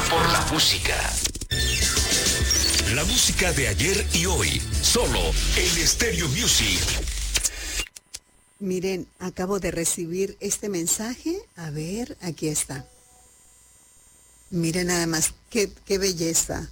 por la música. La música de ayer y hoy, solo en Stereo Music. Miren, acabo de recibir este mensaje. A ver, aquí está. Miren nada más, qué belleza.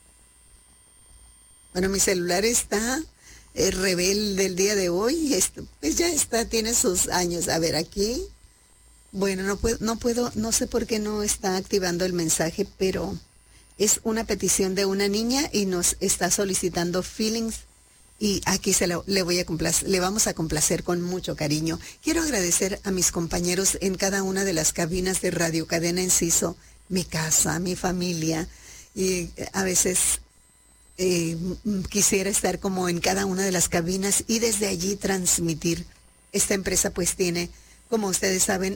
Bueno, mi celular está rebelde el día de hoy. Pues ya está, tiene sus años. A ver, aquí. Bueno, no sé por qué no está activando el mensaje, pero es una petición de una niña y nos está solicitando Feelings. Y aquí le vamos a complacer con mucho cariño. Quiero agradecer a mis compañeros en cada una de las cabinas de Radio Cadena Enciso, mi casa, mi familia. Y a veces quisiera estar como en cada una de las cabinas y desde allí transmitir. Esta empresa pues tiene, como ustedes saben,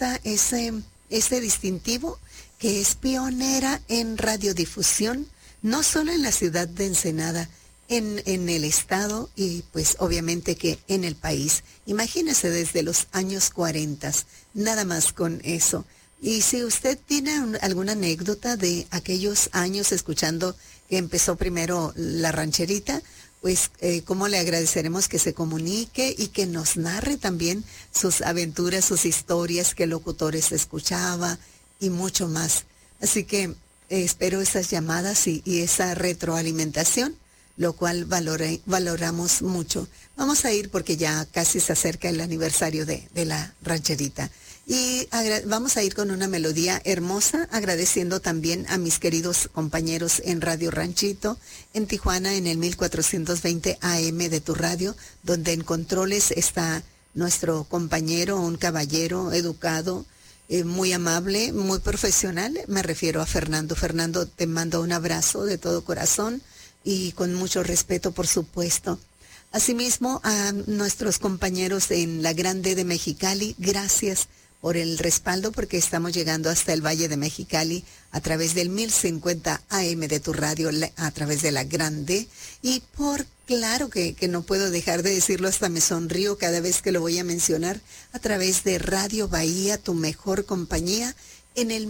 ese distintivo que es pionera en radiodifusión, no solo en la ciudad de Ensenada, en el estado y pues obviamente que en el país. Imagínese desde los años 40, nada más con eso. Y si usted tiene alguna anécdota de aquellos años escuchando que empezó primero la rancherita, pues cómo le agradeceremos que se comunique y que nos narre también sus aventuras, sus historias, qué locutores escuchaba y mucho más. Así que espero esas llamadas y esa retroalimentación, lo cual valoramos mucho. Vamos a ir porque ya casi se acerca el aniversario de la rancherita. Y vamos a ir con una melodía hermosa, agradeciendo también a mis queridos compañeros en Radio Ranchito, en Tijuana, en el 1420 AM de tu radio, donde en controles está nuestro compañero, un caballero educado, muy amable, muy profesional. Me refiero a Fernando. Fernando, te mando un abrazo de todo corazón y con mucho respeto, por supuesto. Asimismo, a nuestros compañeros en la Grande de Mexicali, gracias por el respaldo, porque estamos llegando hasta el Valle de Mexicali a través del 1050 AM de tu radio, a través de la Grande. Y claro que no puedo dejar de decirlo, hasta me sonrío cada vez que lo voy a mencionar, a través de Radio Bahía, tu mejor compañía, en el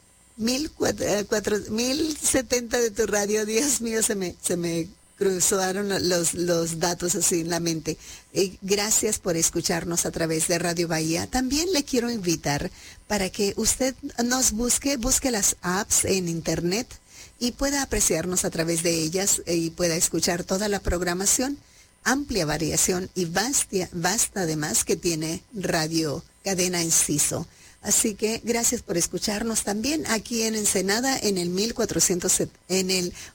1070 de tu radio. Dios mío, se me cruzaron los datos así en la mente. Gracias por escucharnos a través de Radio Bahía. También le quiero invitar para que usted nos busque las apps en internet y pueda apreciarnos a través de ellas y pueda escuchar toda la programación, amplia variación y vasta además que tiene Radio Cadena Enciso. Así que gracias por escucharnos también aquí en Ensenada, en el